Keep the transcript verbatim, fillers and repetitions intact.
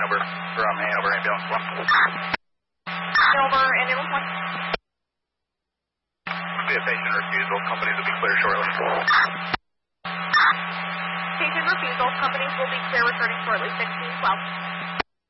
Hanover, from Hanover, ambulance one. Hanover, ambulance one. Be a patient refusal. Companies will be clear shortly. Patient refusal. Companies will be clear returning shortly. sixteen twelve.